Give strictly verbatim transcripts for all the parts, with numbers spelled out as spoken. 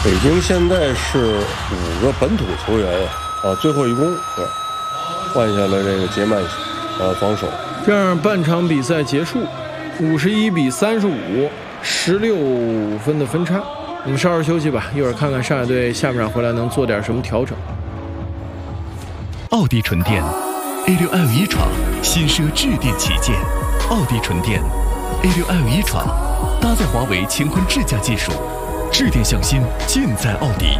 北京现在是五个本土球员啊，最后一攻对换下了这个杰曼呃防守。 这样半场比赛结束，五十一比三十五，十六分的分差。我们稍事休息吧，一会儿看看上海队下半场回来能做点什么调整。 奥迪纯电 A 六 L 一闯，新奢智电旗舰。奥迪纯电 A 六 L 一闯，搭载华为乾坤智驾技术，智电向心，尽在奥迪。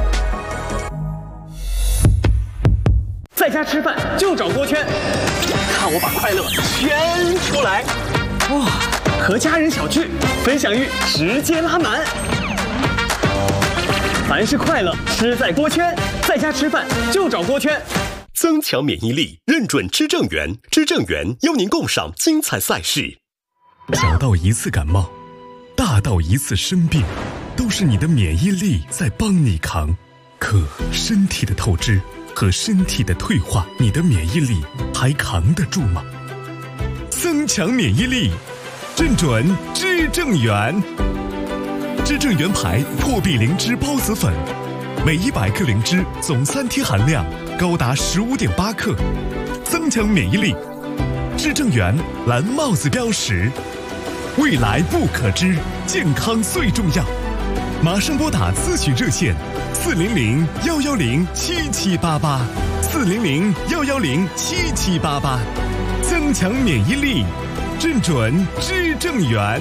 在家吃饭就找锅圈，看我把快乐圈出来！哇，和家人小聚，分享欲直接拉满。凡是快乐，吃在锅圈。在家吃饭就找锅圈。 增强免疫力，认准知正源，知正源邀您共赏精彩赛事。 小到一次感冒，大到一次生病，都是你的免疫力在帮你扛。可身体的透支和身体的退化，你的免疫力还扛得住吗？增强免疫力，认准知正源。知正源牌破壁灵芝孢子粉，每一百克灵芝总三萜含量高达十五点八克，增强免疫力。知正源蓝帽子标识，未来不可知，健康最重要。马上拨打咨询热线四零零幺幺零七七八八，四零零幺幺零七七八八，增强免疫力，认准知正源。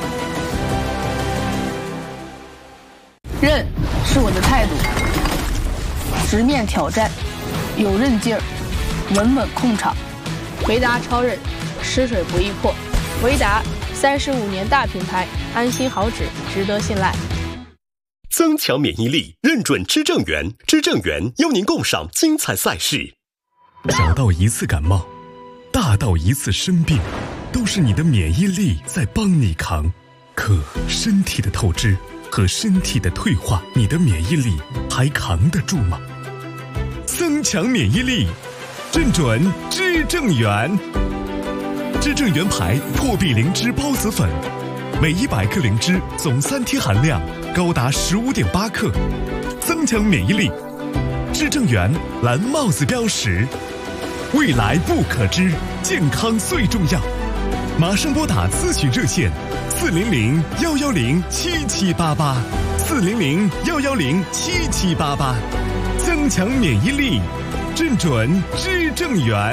韧是我的态度，直面挑战，有韧劲儿，稳稳控场。 维达超韧，湿水不易破。维达三十五年大品牌，安心好纸，值得信赖。 增强免疫力，认准知正源，知正源邀您共赏精彩赛事。 小到一次感冒，大到一次生病，都是你的免疫力在帮你扛。可身体的透支和身体的退化，你的免疫力还扛得住吗？增强免疫力，认准知正源。知正源牌破壁灵芝孢子粉，每一百克灵芝总三萜含量高达十五点八克，增强免疫力。知正源蓝帽子标识，未来不可知，健康最重要。马上拨打咨询热线四零零幺幺零七七八八，四零零幺幺零七七八八，增强免疫力，认准知正源。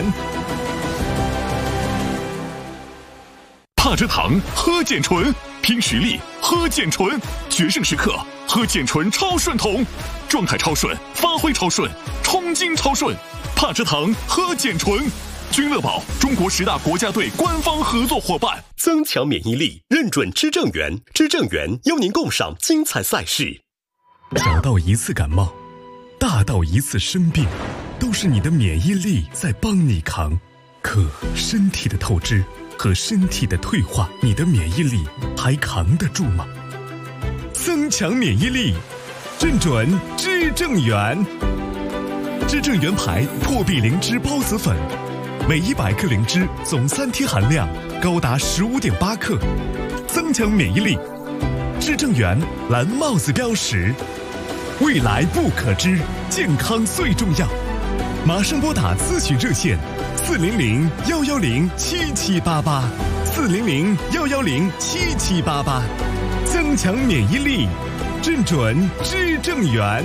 帕芝堂喝健醇，拼实力喝健醇，决胜时刻喝健醇超顺桶，状态超顺，发挥超顺，冲劲超顺。帕芝堂喝健醇，君乐宝中国十大国家队官方合作伙伴。 增强免疫力，认准知正源，知正源邀您共赏精彩赛事。 小到一次感冒，大到一次生病，都是你的免疫力在帮你扛。可身体的透支和身体的退化，你的免疫力还扛得住吗？增强免疫力，认准知正源。知正源牌破壁灵芝孢子粉，每一百克灵芝总三萜含量高达十五点八克，增强免疫力。知正源蓝帽子标识，未来不可知，健康最重要。马上拨打咨询热线四零零幺幺零七七八八，四零零幺幺零七七八八，增强免疫力，认准知正源。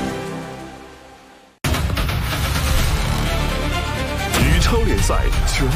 超联赛全